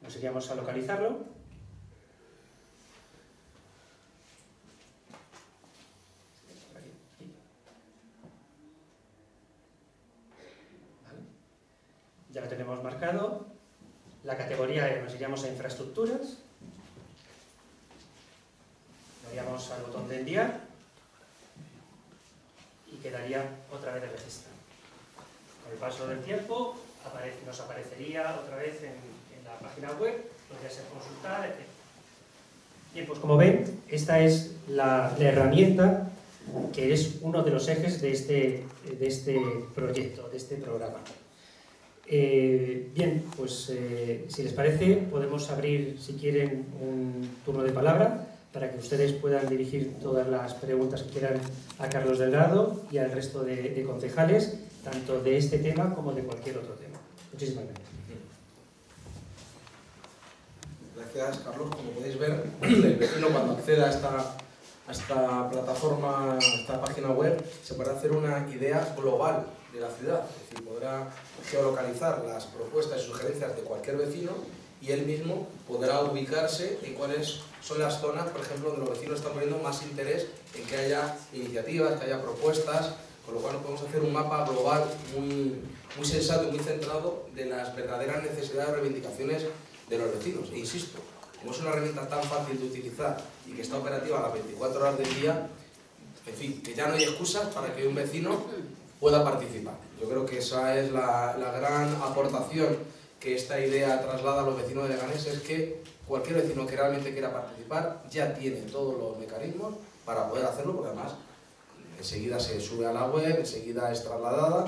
Nos iríamos a localizarlo. Ya lo tenemos marcado. La categoría nos iríamos a infraestructuras. Daríamos al botón de enviar y quedaría otra vez el registro. Con el paso del tiempo nos aparecería otra vez en la página web, podría ser consultada, etc. Bien, pues como ven, esta es la herramienta que es uno de los ejes de este proyecto, de este programa. Bien, pues si les parece, podemos abrir, si quieren, un turno de palabra para que ustedes puedan dirigir todas las preguntas que quieran a Carlos Delgado y al resto de concejales, tanto de este tema como de cualquier otro tema. Muchísimas gracias. Gracias, Carlos. Como podéis ver, el vecino cuando acceda a esta plataforma, a esta página web, se podrá hacer una idea global de la ciudad. Es decir, podrá geolocalizar las propuestas y sugerencias de cualquier vecino y él mismo podrá ubicarse en cuáles son las zonas, por ejemplo, donde los vecinos están poniendo más interés en que haya iniciativas, que haya propuestas, con lo cual podemos hacer un mapa global muy sensato y muy centrado de las verdaderas necesidades y reivindicaciones de los vecinos. E insisto, como es una herramienta tan fácil de utilizar y que está operativa a las 24 horas del día, en fin, que ya no hay excusas para que un vecino pueda participar. Yo creo que esa es la gran aportación que esta idea traslada a los vecinos de Leganés, es que cualquier vecino que realmente quiera participar ya tiene todos los mecanismos para poder hacerlo, porque además enseguida se sube a la web, enseguida es trasladada